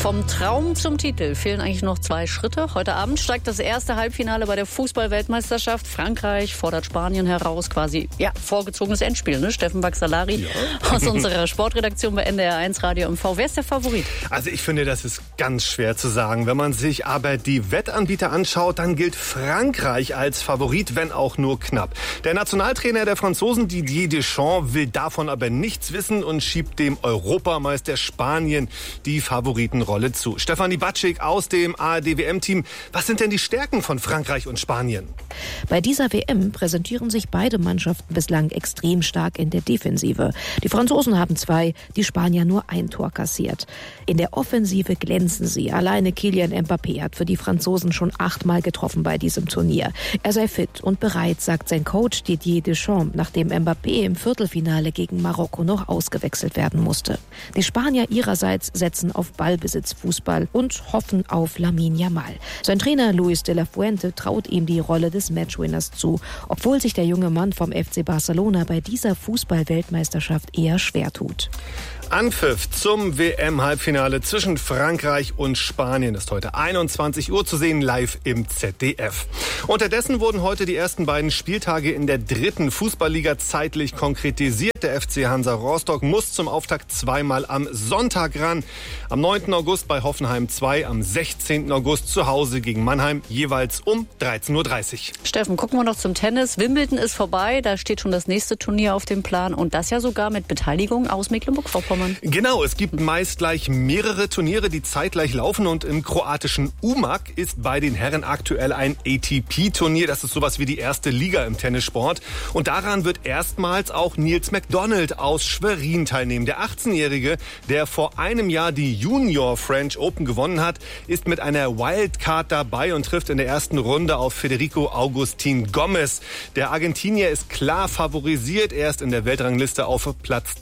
Vom Traum zum Titel fehlen eigentlich noch 2 Schritte. Heute Abend steigt das erste Halbfinale bei der Fußball-Weltmeisterschaft. Frankreich fordert Spanien heraus, quasi vorgezogenes Endspiel. Ne? Steffen Baxalari aus unserer Sportredaktion bei NDR1 Radio MV. Wer ist der Favorit? Also ich finde, das ist ganz schwer zu sagen. Wenn man sich aber die Wettanbieter anschaut, dann gilt Frankreich als Favorit, wenn auch nur knapp. Der Nationaltrainer der Franzosen, Didier Deschamps, will davon aber nichts wissen und schiebt dem Europameister Spanien die Favoritenrolle zu. Stefanie Batschik aus dem ARD-WM-Team. Was sind denn die Stärken von Frankreich und Spanien? Bei dieser WM präsentieren sich beide Mannschaften bislang extrem stark in der Defensive. Die Franzosen haben 2, die Spanier nur 1 Tor kassiert. In der Offensive glänzen sie. Alleine Kylian Mbappé hat für die Franzosen schon 8-mal getroffen bei diesem Turnier. Er sei fit und bereit, sagt sein Coach Didier Deschamps, nachdem Mbappé im Viertelfinale gegen Marokko noch ausgewechselt werden musste. Die Spanier ihrerseits setzen auf Ballbesitz, Fußball und hoffen auf Lamine Yamal. Sein Trainer Luis de la Fuente traut ihm die Rolle des Matchwinners zu, obwohl sich der junge Mann vom FC Barcelona bei dieser Fußball-Weltmeisterschaft eher schwer tut. Anpfiff zum WM-Halbfinale zwischen Frankreich und Spanien ist heute 21 Uhr zu sehen, live im ZDF. Unterdessen wurden heute die ersten beiden Spieltage in der 3. Fußballliga zeitlich konkretisiert. Der FC Hansa Rostock muss zum Auftakt 2-mal am Sonntag ran. Am 9. August bei Hoffenheim 2, am 16. August zu Hause gegen Mannheim, jeweils um 13.30 Uhr. Steffen, gucken wir noch zum Tennis. Wimbledon ist vorbei, da steht schon das nächste Turnier auf dem Plan und das ja sogar mit Beteiligung aus Mecklenburg-Vorpommern. Genau, es gibt meist gleich mehrere Turniere, die zeitgleich laufen und im kroatischen Umag ist bei den Herren aktuell ein ATP-Turnier. Das ist sowas wie die erste Liga im Tennissport und daran wird erstmals auch Nils McDonald aus Schwerin teilnehmen. Der 18-Jährige, der vor einem Jahr die Junior French Open gewonnen hat, ist mit einer Wildcard dabei und trifft in der ersten Runde auf Federico Agustín Gómez. Der Argentinier ist klar favorisiert, er ist in der Weltrangliste auf Platz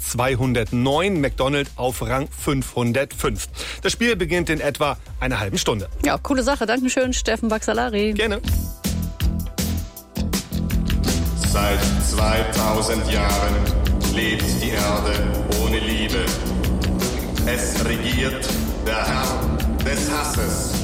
209. McDonald auf Rang 505. Das Spiel beginnt in etwa einer halben Stunde. Ja, coole Sache. Dankeschön, Steffen Baxalari. Gerne. Seit 2000 Jahren lebt die Erde ohne Liebe. Es regiert der Herr des Hasses.